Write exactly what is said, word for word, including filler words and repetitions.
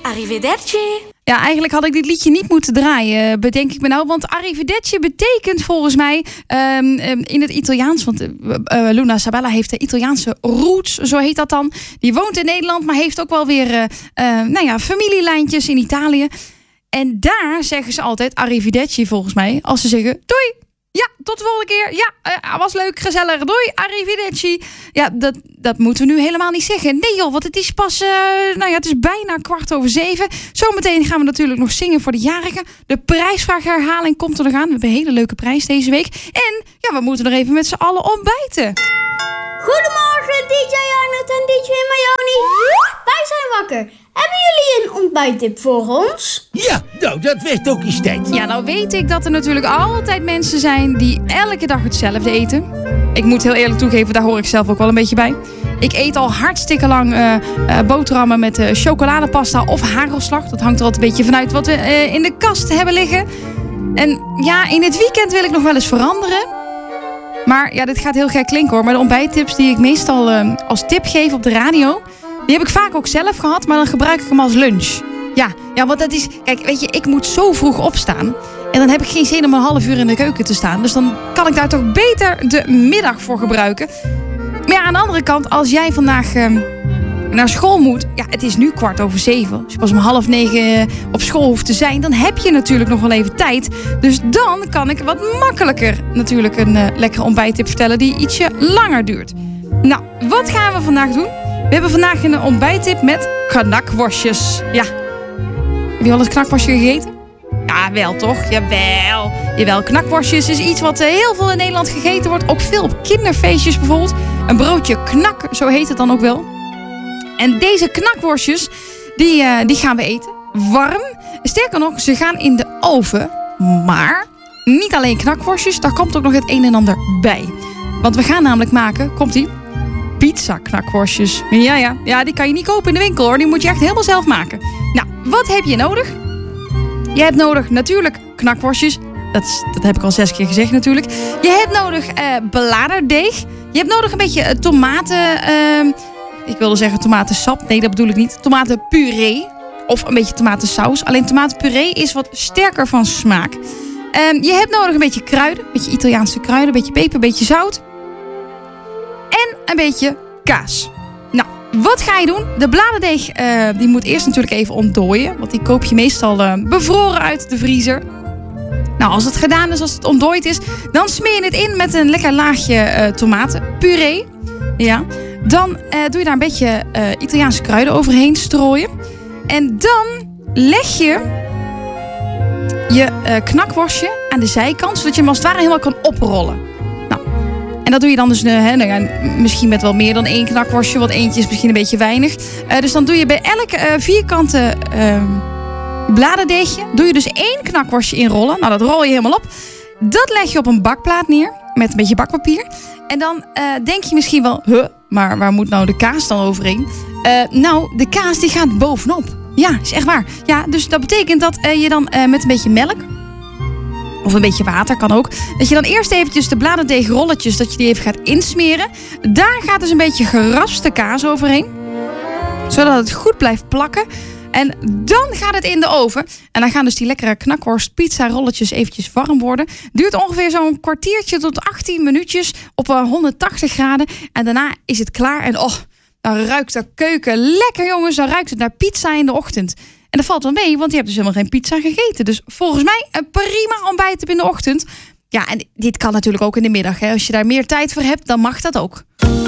Arrivederci. Ja, eigenlijk had ik dit liedje niet moeten draaien, bedenk ik me nou. Want arrivederci betekent volgens mij um, um, in het Italiaans... want uh, uh, Luna Sabella heeft de Italiaanse roots, zo heet dat dan. Die woont in Nederland, maar heeft ook wel weer uh, uh, nou ja, familielijntjes in Italië. En daar zeggen ze altijd arrivederci volgens mij. Als ze zeggen doei. Ja, tot de volgende keer. Ja, uh, was leuk, gezellig. Doei, arrivederci. Ja, dat, dat moeten we nu helemaal niet zeggen. Nee joh, want het is pas, uh, nou ja, het is bijna kwart over zeven. Zometeen gaan we natuurlijk nog zingen voor de jarigen. De prijsvraagherhaling komt er nog aan. We hebben een hele leuke prijs deze week. En ja, we moeten nog even met z'n allen ontbijten. Goedemorgen, D J Arnold en D J Mayoni. Wij zijn wakker. Hebben jullie een ontbijttip voor ons? Ja, nou, dat werd ook eens tijd. Ja, nou weet ik dat er natuurlijk altijd mensen zijn die elke dag hetzelfde eten. Ik moet heel eerlijk toegeven, daar hoor ik zelf ook wel een beetje bij. Ik eet al hartstikke lang uh, uh, boterhammen met uh, chocoladepasta of hagelslag. Dat hangt er altijd een beetje vanuit wat we uh, in de kast hebben liggen. En ja, in het weekend wil ik nog wel eens veranderen. Maar ja, dit gaat heel gek klinken hoor. Maar de ontbijttips die ik meestal uh, als tip geef op de radio... die heb ik vaak ook zelf gehad, maar dan gebruik ik hem als lunch. Ja, ja, want dat is... Kijk, weet je, ik moet zo vroeg opstaan. En dan heb ik geen zin om een half uur in de keuken te staan. Dus dan kan ik daar toch beter de middag voor gebruiken. Maar ja, aan de andere kant, als jij vandaag uh, naar school moet... Ja, het is nu kwart over zeven. Als je pas om half negen op school hoeft te zijn... dan heb je natuurlijk nog wel even tijd. Dus dan kan ik wat makkelijker natuurlijk een uh, lekkere ontbijttip vertellen... die ietsje langer duurt. Nou, wat gaan we vandaag doen? We hebben vandaag een ontbijttip met knakworstjes. Ja. Heb je al eens knakworstje gegeten? Ja, wel toch? Jawel. Jawel, knakworstjes is iets wat heel veel in Nederland gegeten wordt. Ook veel op kinderfeestjes bijvoorbeeld. Een broodje knak, zo heet het dan ook wel. En deze knakworstjes, die, uh, die gaan we eten. Warm. Sterker nog, ze gaan in de oven. Maar niet alleen knakworstjes, daar komt ook nog het een en ander bij. Want we gaan namelijk maken, komt-ie... pizza knakworstjes. Ja, ja, ja, die kan je niet kopen in de winkel hoor. Die moet je echt helemaal zelf maken. Nou, wat heb je nodig? Je hebt nodig natuurlijk knakworstjes. Dat, is, dat heb ik al zes keer gezegd natuurlijk. Je hebt nodig uh, bladerdeeg. Je hebt nodig een beetje uh, tomaten... Uh, ik wilde zeggen tomatensap. Nee, dat bedoel ik niet. Tomatenpuree. Of een beetje tomatensaus. Alleen tomatenpuree is wat sterker van smaak. Uh, je hebt nodig een beetje kruiden. Een beetje Italiaanse kruiden. Een beetje peper, een beetje zout. En een beetje kaas. Nou, wat ga je doen? De bladerdeeg uh, die moet eerst natuurlijk even ontdooien. Want die koop je meestal uh, bevroren uit de vriezer. Nou, als het gedaan is, als het ontdooid is... dan smeer je het in met een lekker laagje uh, tomatenpuree. Ja. Dan uh, doe je daar een beetje uh, Italiaanse kruiden overheen strooien. En dan leg je je uh, knakworstje aan de zijkant... zodat je hem als het ware helemaal kan oprollen. En dat doe je dan dus uh, nou ja, misschien met wel meer dan één knakworstje. Want eentje is misschien een beetje weinig. Uh, dus dan doe je bij elk uh, vierkante uh, bladerdeegje... doe je dus één knakworstje inrollen. Nou, dat rol je helemaal op. Dat leg je op een bakplaat neer. Met een beetje bakpapier. En dan uh, denk je misschien wel... Huh, maar waar moet nou de kaas dan overheen? Uh, nou, de kaas die gaat bovenop. Ja, is echt waar. Ja, dus dat betekent dat uh, je dan uh, met een beetje melk... of een beetje water, kan ook. Dat je dan eerst eventjes de bladerdeegrolletjes... dat je die even gaat insmeren. Daar gaat dus een beetje geraspte kaas overheen. Zodat het goed blijft plakken. En dan gaat het in de oven. En dan gaan dus die lekkere knakworst pizza rolletjes eventjes warm worden. Duurt ongeveer zo'n kwartiertje tot achttien minuutjes op honderdtachtig graden. En daarna is het klaar. En oh, dan ruikt de keuken lekker jongens. Dan ruikt het naar pizza in de ochtend. En dat valt wel mee, want je hebt dus helemaal geen pizza gegeten. Dus volgens mij een prima ontbijt in de ochtend. Ja, en dit kan natuurlijk ook in de middag. Hè. Als je daar meer tijd voor hebt, dan mag dat ook.